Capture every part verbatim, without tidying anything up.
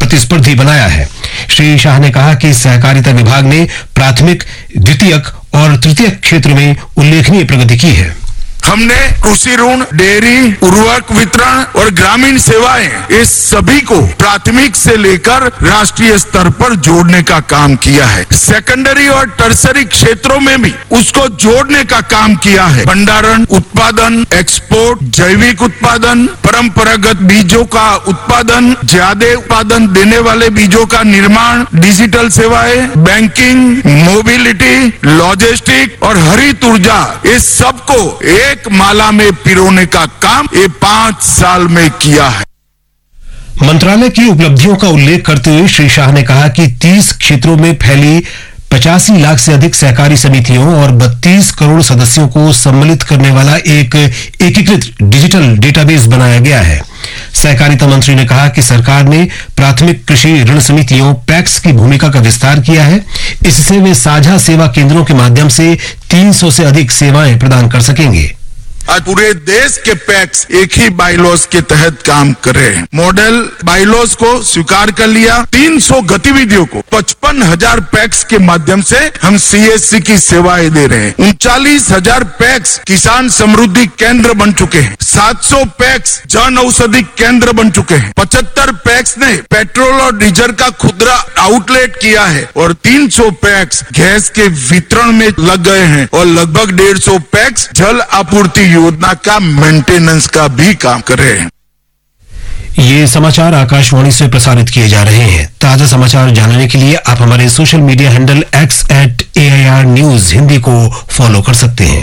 प्रतिस्पर्धी बनाया है। श्री शाह ने कहा कि सहकारिता विभाग ने प्राथमिक, द्वितीयक और तृतीयक क्षेत्र में उल्लेखनीय प्रगति की है। हमने कृषि ऋण, डेयरी, उर्वरक वितरण और ग्रामीण सेवाएं इस सभी को प्राथमिक से लेकर राष्ट्रीय स्तर पर जोड़ने का काम किया है। सेकेंडरी और टर्सरी क्षेत्रों में भी उसको जोड़ने का काम किया है। भंडारण, उत्पादन, एक्सपोर्ट, जैविक उत्पादन, परंपरागत बीजों का उत्पादन, ज्यादा उत्पादन देने वाले बीजों का निर्माण, डिजिटल सेवाएं, बैंकिंग, मोबिलिटी, लॉजिस्टिक और हरित ऊर्जा, इस सबको एक माला में पिरोने का काम ये पांच साल में किया है। मंत्रालय की उपलब्धियों का उल्लेख करते हुए श्री शाह ने कहा कि तीस क्षेत्रों में फैली पचासी लाख से अधिक सहकारी समितियों और बत्तीस करोड़ सदस्यों को सम्मिलित करने वाला एक एकीकृत डिजिटल डेटाबेस बनाया गया है। सहकारिता मंत्री ने कहा कि सरकार ने प्राथमिक कृषि ऋण समितियों पैक्स की भूमिका का विस्तार किया है। इससे वे साझा सेवा केंद्रों के माध्यम से तीन सौ से अधिक सेवाएं प्रदान कर सकेंगे। आज पूरे देश के पैक्स एक ही बाइलॉज के तहत काम कर रहे हैं। मॉडल बाइलॉज को स्वीकार कर लिया। तीन सौ गतिविधियों को पचपन हजार पैक्स के माध्यम से हम सीएससी की सेवाएं दे रहे हैं। उनचालीस हजार पैक्स किसान समृद्धि केंद्र बन चुके हैं। सात सौ पैक्स जन औषधि केंद्र बन चुके हैं। पचहत्तर पैक्स ने पेट्रोल और डीजल का खुदरा आउटलेट किया है और तीन सौ पैक्स गैस के वितरण में लग गए हैं और लगभग डेढ़ सौ पैक्स जल आपूर्ति योजना का मेंटेनेंस का भी काम कर रहे हैं। ये समाचार आकाशवाणी से प्रसारित किए जा रहे हैं। ताजा समाचार जानने के लिए आप हमारे social media handle x eight A I R news Hindi को फॉलो कर सकते हैं।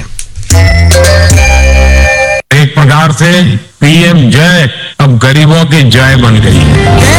एक प्रकार से पीएम जय अब गरीबों की जय बन गई है।